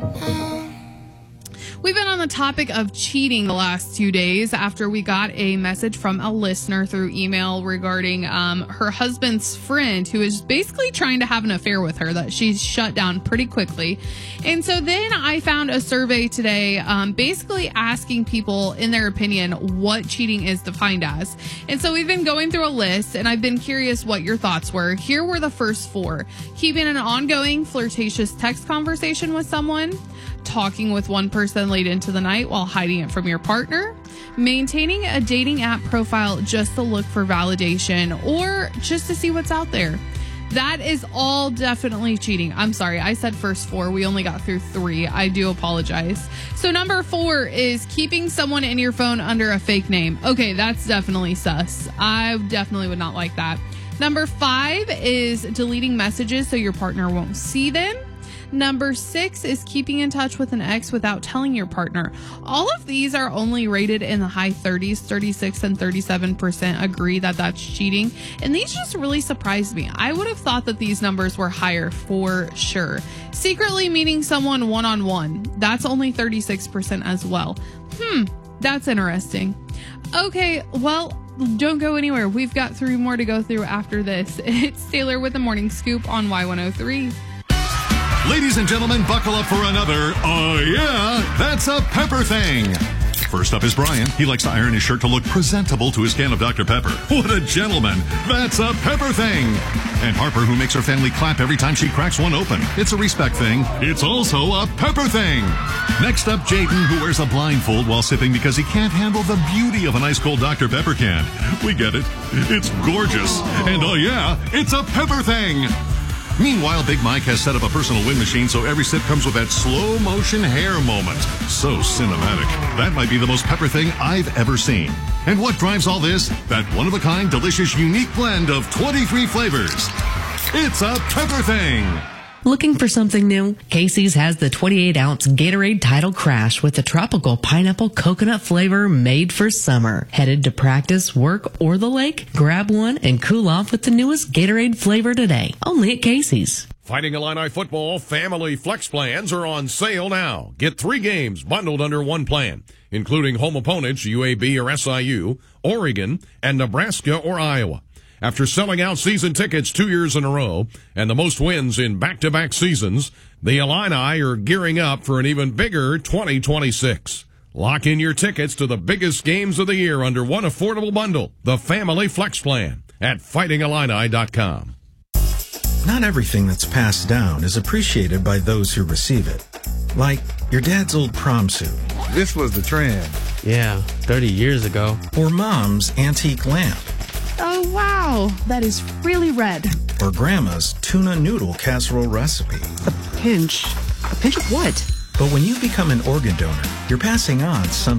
We've been on the topic of cheating the last 2 days after we got a message from a listener through email regarding her husband's friend who is basically trying to have an affair with her that she's shut down pretty quickly. And so then I found a survey today basically asking people in their opinion what cheating is defined as. And so we've been going through a list and I've been curious what your thoughts were. Here were the first 4. Keeping an ongoing flirtatious text conversation with someone, talking with one person late into the night while hiding it from your partner, maintaining a dating app profile just to look for validation or just to see what's out there. That is all definitely cheating. I'm sorry, I said first 4. We only got through 3. I do apologize. So number 4 is keeping someone in your phone under a fake name. Okay, that's definitely sus. I definitely would not like that. Number 5 is deleting messages so your partner won't see them. Number 6 is keeping in touch with an ex without telling your partner. All of these are only rated in the high 30s. 36 and 37% agree that that's cheating. And these just really surprised me. I would have thought that these numbers were higher for sure. Secretly meeting someone one-on-one. That's only 36% as well. That's interesting. Okay, well, don't go anywhere. We've got 3 more to go through after this. It's Taylor with the Morning Scoop on Y103. Ladies and gentlemen, buckle up for another, that's a Pepper thing. First up is Brian. He likes to iron his shirt to look presentable to his can of Dr. Pepper. What a gentleman. That's a Pepper thing. And Harper, who makes her family clap every time she cracks one open. It's a respect thing. It's also a Pepper thing. Next up, Jaden, who wears a blindfold while sipping because he can't handle the beauty of an ice cold Dr. Pepper can. We get it. It's gorgeous. And it's a Pepper thing. Meanwhile, Big Mike has set up a personal wind machine so every sip comes with that slow motion hair moment. So cinematic. That might be the most Pepper thing I've ever seen. And what drives all this? That one-of-a-kind, delicious, unique blend of 23 flavors. It's a Pepper thing. Looking for something new? Casey's has the 28-ounce Gatorade Tidal Crash with the tropical pineapple coconut flavor made for summer. Headed to practice, work, or the lake? Grab one and cool off with the newest Gatorade flavor today. Only at Casey's. Fighting Illini football family flex plans are on sale now. Get 3 games bundled under one plan, including home opponents UAB or SIU, Oregon, and Nebraska or Iowa. After selling out season tickets 2 years in a row and the most wins in back-to-back seasons, the Illini are gearing up for an even bigger 2026. Lock in your tickets to the biggest games of the year under one affordable bundle, the Family Flex Plan, at fightingillini.com. Not everything that's passed down is appreciated by those who receive it. Like your dad's old prom suit. This was the trend. Yeah, 30 years ago. Or mom's antique lamp. Oh, wow. That is really red. Or grandma's tuna noodle casserole recipe. A pinch. A pinch of what? But when you become an organ donor, you're passing on something